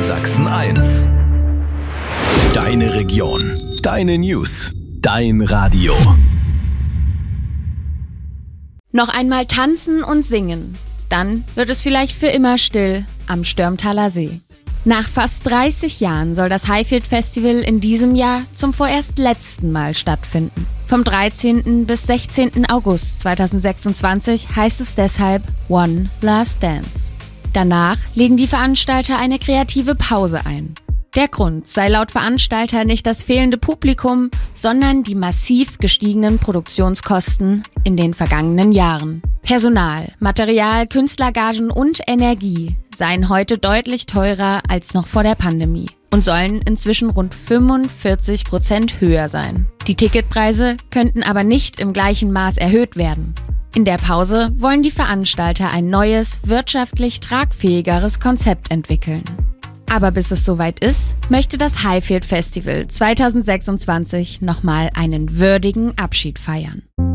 Sachsen-1. Deine Region, deine News, dein Radio. Noch einmal tanzen und singen. Dann wird es vielleicht für immer still am Störmtaler See. Nach fast 30 Jahren soll das Highfield Festival in diesem Jahr zum vorerst letzten Mal stattfinden. Vom 13. bis 16. August 2026 heißt es deshalb One Last Dance. Danach legen die Veranstalter eine kreative Pause ein. Der Grund sei laut Veranstalter nicht das fehlende Publikum, sondern die massiv gestiegenen Produktionskosten in den vergangenen Jahren. Personal, Material, Künstlergagen und Energie seien heute deutlich teurer als noch vor der Pandemie und sollen inzwischen rund 45% höher sein. Die Ticketpreise könnten aber nicht im gleichen Maß erhöht werden. In der Pause wollen die Veranstalter ein neues, wirtschaftlich tragfähigeres Konzept entwickeln. Aber bis es soweit ist, möchte das Highfield Festival 2026 nochmal einen würdigen Abschied feiern.